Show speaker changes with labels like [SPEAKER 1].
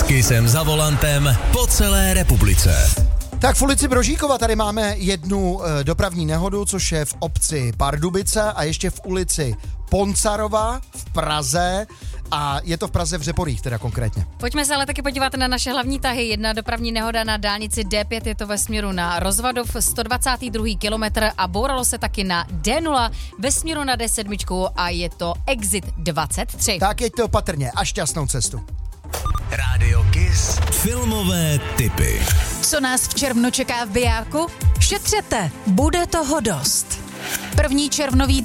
[SPEAKER 1] Kysem za volantem po celé republice.
[SPEAKER 2] Tak v ulici Brožíkova tady máme jednu dopravní nehodu, což je v obci Pardubice a ještě v ulici Poncarova v Praze a je to v Praze v Řeporích teda konkrétně.
[SPEAKER 3] Pojďme se ale taky podívat na naše hlavní tahy. Jedna dopravní nehoda na dálnici D5, je to ve směru na Rozvadov, 122. kilometr a bouralo se taky na D0 ve směru na D7 a je to exit 23.
[SPEAKER 2] Tak jeďte opatrně a šťastnou cestu.
[SPEAKER 1] Rádio Kiss. Filmové tipy.
[SPEAKER 4] Co nás v červnu čeká v bijáku? Šetřete, bude toho dost. 1. červnový